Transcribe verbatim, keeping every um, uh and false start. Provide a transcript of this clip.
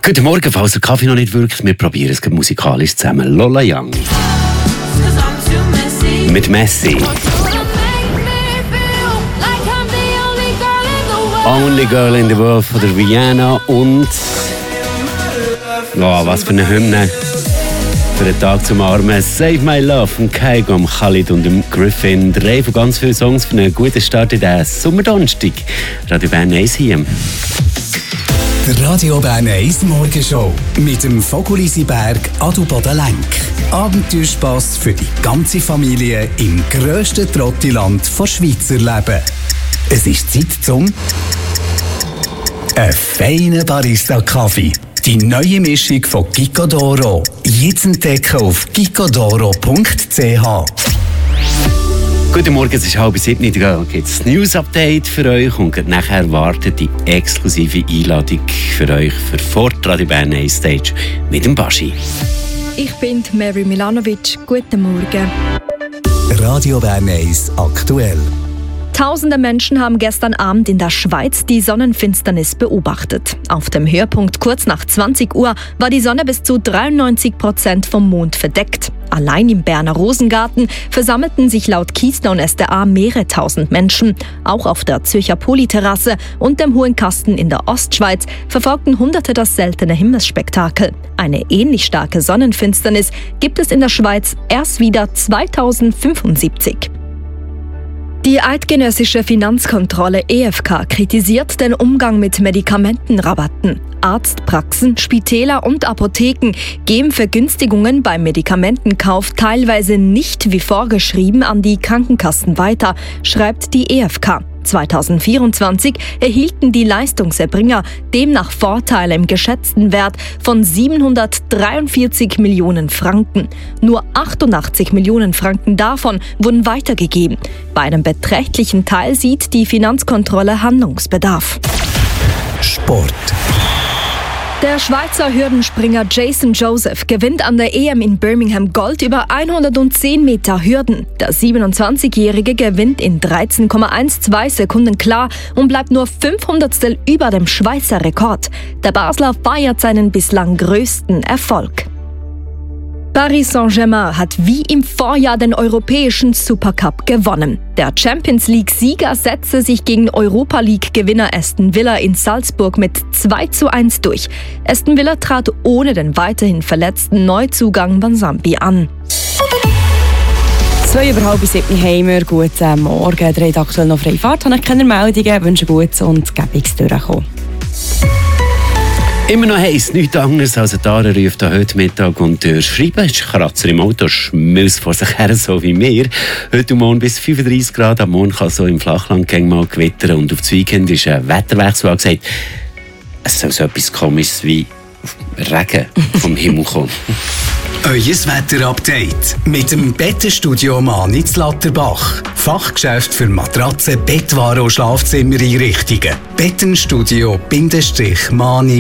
Guten Morgen, falls der Kaffee noch nicht wirkt, wir probieren es musikalisch zusammen. Lola Young. Mit Messi. Only Girl in the World von der Rihanna und... Oh, was für eine Hymne für den Tag zum Armen. Save My Love von Kaigom, Khalid und dem Griffin. Drei von ganz vielen Songs für einen guten Start in den Sommerdonnerstag. Radio Bern eins hier. Der Radio Bern eins Morgenshow mit dem Fokulisberg Adelboden Lenk. Abenteuerspass für die ganze Familie im grössten Trottiland von Schweizer Leben. Es ist Zeit zum ein feiner Barista-Kaffee. Die neue Mischung von Gicodoro. Jetzt entdecken auf gicodoro punkt c h. Guten Morgen, es ist halb sieben. Da gibt es ein News-Update für euch und nachher wartet die exklusive Einladung für euch für Fort Radio Bern eins Stage mit dem Baschi. Ich bin Mary Milanovic. Guten Morgen. Radio Bern eins aktuell. Tausende Menschen haben gestern Abend in der Schweiz die Sonnenfinsternis beobachtet. Auf dem Höhepunkt kurz nach zwanzig Uhr war die Sonne bis zu dreiundneunzig Prozent vom Mond verdeckt. Allein im Berner Rosengarten versammelten sich laut Kiesler und S D A mehrere tausend Menschen. Auch auf der Zürcher Polyterrasse und dem Hohen Kasten in der Ostschweiz verfolgten Hunderte das seltene Himmelsspektakel. Eine ähnlich starke Sonnenfinsternis gibt es in der Schweiz erst wieder zweitausendfünfundsiebzig. Die eidgenössische Finanzkontrolle E F K kritisiert den Umgang mit Medikamentenrabatten. Arztpraxen, Spitäler und Apotheken geben Vergünstigungen beim Medikamentenkauf teilweise nicht wie vorgeschrieben an die Krankenkassen weiter, schreibt die E F K. zweitausendvierundzwanzig erhielten die Leistungserbringer demnach Vorteile im geschätzten Wert von siebenhundertdreiundvierzig Millionen Franken. Nur achtundachtzig Millionen Franken davon wurden weitergegeben. Bei einem beträchtlichen Teil sieht die Finanzkontrolle Handlungsbedarf. Sport. Der Schweizer Hürdenspringer Jason Joseph gewinnt an der E M in Birmingham Gold über hundertzehn Meter Hürden. Der siebenundzwanzigjährige gewinnt in dreizehn Komma zwölf Sekunden klar und bleibt nur fünf Hundertstel über dem Schweizer Rekord. Der Basler feiert seinen bislang größten Erfolg. Paris Saint-Germain hat wie im Vorjahr den europäischen Supercup gewonnen. Der Champions League-Sieger setzte sich gegen Europa-League-Gewinner Aston Villa in Salzburg mit zwei zu eins durch. Aston Villa trat ohne den weiterhin verletzten Neuzugang Bansambi an. Zwei über halb sieben haben wir. Guten Morgen. Der hat aktuell noch freie Fahrt. Habe ich keine Meldungen. Wünsche gutes und gäbiges Durchkommen. Immer noch heiß, nichts anderes als ein Tara ruft heute Mittag und schreiben. Es ist Kratzer im Auto, schmilzt vor sich her, so wie mir. Heute und morgen bis fünfunddreissig Grad, am Morgen kann so im Flachland mal gewittern und auf das Weekend ist ein Wetterwechsel angesagt. Es soll so etwas Komisches wie Regen vom Himmel kommen. Euer Wetter-Update mit dem Bettenstudio Mani in Latterbach. Fachgeschäft für Matratzen, Bettwaren und Schlafzimmereinrichtungen. Bettenstudio-Mani